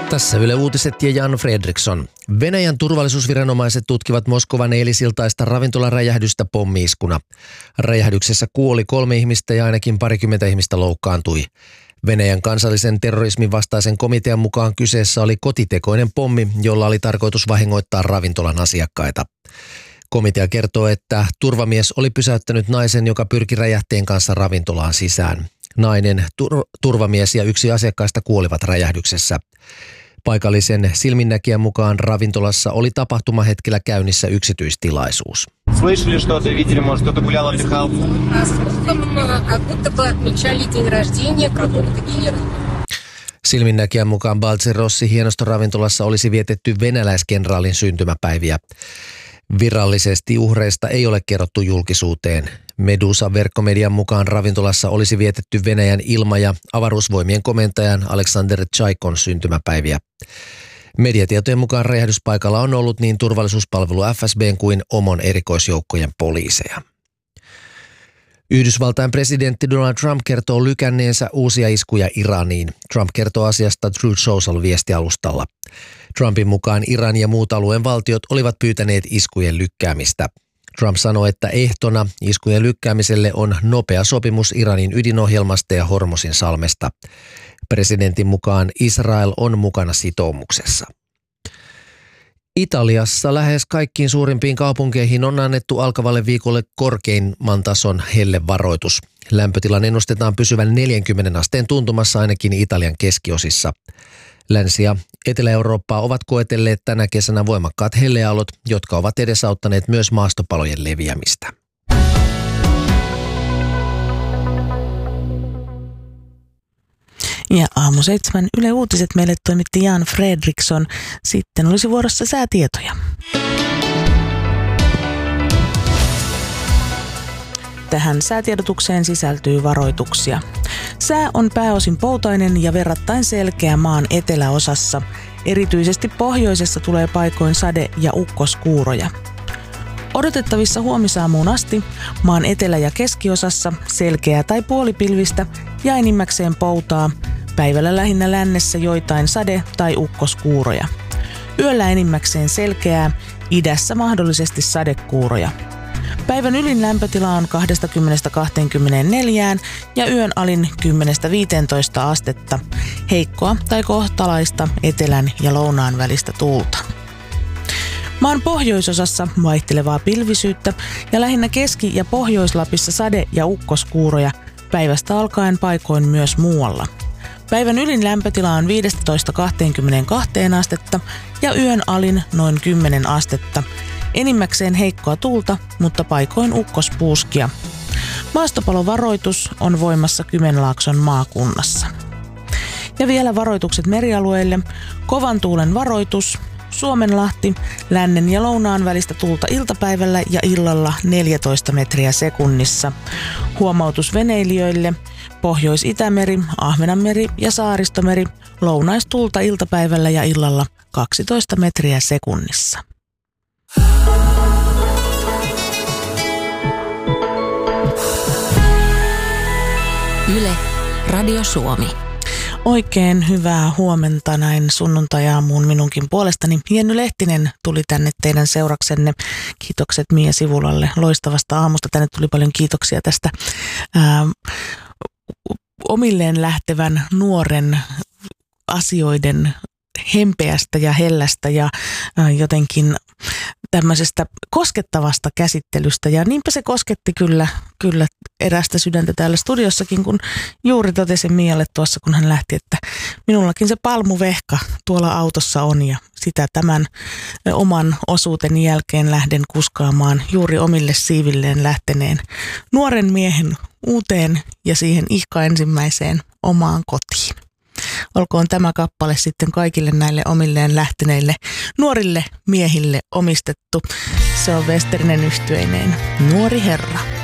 Tässä Yle Uutiset ja Jan Fredriksson. Venäjän turvallisuusviranomaiset tutkivat Moskovan eilisiltaista ravintolaräjähdystä pommi-iskuna. Räjähdyksessä kuoli 3 ihmistä ja ainakin 20 ihmistä loukkaantui. Venäjän kansallisen terrorismin vastaisen komitean mukaan kyseessä oli kotitekoinen pommi, jolla oli tarkoitus vahingoittaa ravintolan asiakkaita. Komitea kertoo, että turvamies oli pysäyttänyt naisen, joka pyrki räjähteen kanssa ravintolaan sisään. Nainen, turvamies ja 1 asiakkaista kuolivat räjähdyksessä. Paikallisen silminnäkijän mukaan ravintolassa oli tapahtumahetkellä käynnissä yksityistilaisuus. Silminnäkijän mukaan Balzerossi hienostoravintolassa olisi vietetty venäläiskenraalin syntymäpäiviä. Virallisesti uhreista ei ole kerrottu julkisuuteen. Medusa-verkkomedian mukaan ravintolassa olisi vietetty Venäjän ilma- ja avaruusvoimien komentajan Alexander Tsaikon syntymäpäiviä. Mediatietojen mukaan räjähdyspaikalla on ollut niin turvallisuuspalvelu FSB:n kuin OMON erikoisjoukkojen poliiseja. Yhdysvaltain presidentti Donald Trump kertoo lykänneensä uusia iskuja Iraniin. Trump kertoo asiasta Truth Social-viestialustalla. Trumpin mukaan Iran ja muut alueen valtiot olivat pyytäneet iskujen lykkäämistä. Trump sanoi, että ehtona iskujen lykkäämiselle on nopea sopimus Iranin ydinohjelmasta ja Hormuzin salmesta. Presidentin mukaan Israel on mukana sitoumuksessa. Italiassa lähes kaikkiin suurimpiin kaupunkeihin on annettu alkavalle viikolle korkeimman tason hellevaroitus. Lämpötilan ennustetaan pysyvän 40 asteen tuntumassa ainakin Italian keskiosissa. Länsi- ja Etelä-Eurooppaa ovat koetelleet tänä kesänä voimakkaat helleaallot, jotka ovat edesauttaneet myös maastopalojen leviämistä. Ja aamu 7 Yle Uutiset meille toimitti Jan Fredriksson. Sitten olisi vuorossa säätietoja. Tähän säätiedotukseen sisältyy varoituksia. Sää on pääosin poutainen ja verrattain selkeä maan eteläosassa. Erityisesti pohjoisessa tulee paikoin sade- ja ukkoskuuroja. Odotettavissa huomisaamuun asti maan etelä- ja keskiosassa selkeää tai puolipilvistä ja enimmäkseen poutaa. Päivällä lähinnä lännessä joitain sade- tai ukkoskuuroja. Yöllä enimmäkseen selkeää, idässä mahdollisesti sadekuuroja. Päivän ylin lämpötila on 20–24 ja yön alin 10–15 astetta. Heikkoa tai kohtalaista etelän ja lounaan välistä tuulta. Maan pohjoisosassa vaihtelevaa pilvisyyttä ja lähinnä Keski- ja Pohjois-Lapissa sade- ja ukkoskuuroja, päivästä alkaen paikoin myös muualla. Päivän ylin lämpötila on 15–22 astetta ja yön alin noin 10 astetta. Enimmäkseen heikkoa tuulta, mutta paikoin ukkospuuskia. Maastopalovaroitus on voimassa Kymenlaakson maakunnassa. Ja vielä varoitukset merialueille. Kovan tuulen varoitus. Suomenlahti, lännen ja lounaan välistä tuulta iltapäivällä ja illalla 14 metriä sekunnissa. Huomautus veneilijöille. Pohjois-Itämeri, Ahvenanmeri ja Saaristomeri, lounaistuulta iltapäivällä ja illalla 12 metriä sekunnissa. Yle, Radio Suomi. Oikein hyvää huomenta näin sunnuntai-aamuun minunkin puolestani. Jenny Lehtinen tuli tänne teidän seuraksenne. Kiitokset Mia Sivulalle loistavasta aamusta. Tänne tuli paljon kiitoksia tästä omilleen lähtevän nuoren asioiden hempeästä ja hellästä ja jotenkin tämmöisestä koskettavasta käsittelystä. Ja niinpä se kosketti kyllä erästä sydäntä täällä studiossakin, kun juuri totesin Mialle tuossa, kun hän lähti, että minullakin se palmuvehka tuolla autossa on ja sitä tämän oman osuuteni jälkeen lähden kuskaamaan juuri omille siivilleen lähteneen nuoren miehen uuteen ja siihen ihka ensimmäiseen omaan kotiin. Olkoon tämä kappale sitten kaikille näille omilleen lähteneille nuorille miehille omistettu. Se on Westerinen yhtyeineen Nuori herra.